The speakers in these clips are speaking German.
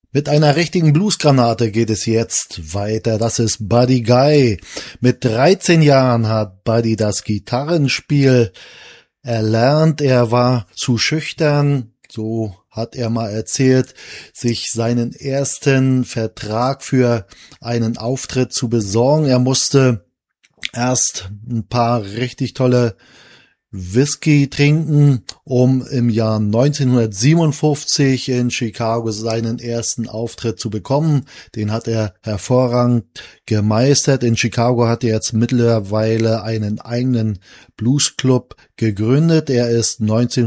Mit einer richtigen Bluesgranate geht es jetzt weiter. Das ist Buddy Guy. Mit 13 Jahren hat Buddy das Gitarrenspiel erlernt. Er war zu schüchtern, so hat er mal erzählt, sich seinen ersten Vertrag für einen Auftritt zu besorgen. Er musste erst ein paar richtig tolle Whisky trinken, um im Jahr 1957 in Chicago seinen ersten Auftritt zu bekommen. Den hat er hervorragend gemeistert. In Chicago hat er jetzt mittlerweile einen eigenen Bluesclub gegründet. Er ist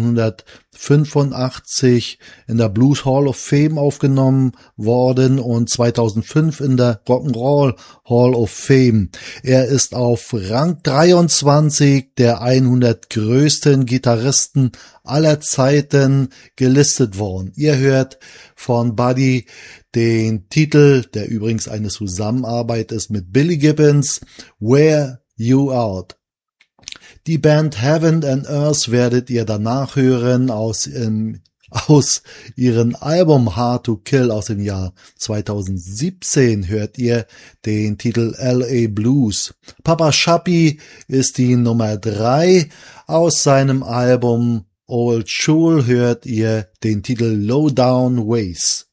1985 in der Blues Hall of Fame aufgenommen worden und 2005 in der Rock'n'Roll Hall of Fame. Er ist auf Rang 23 der 100 größten Gitarristen aller Zeiten gelistet worden. Ihr hört von Buddy den Titel, der übrigens eine Zusammenarbeit ist mit Billy Gibbons, Wear You Out. Die Band Heaven and Earth werdet ihr danach hören aus ihrem Album Hard to Kill aus dem Jahr 2017 hört ihr den Titel LA Blues. Papa Shappi ist die Nummer 3 aus seinem Album Old School hört ihr den Titel Low Down Ways.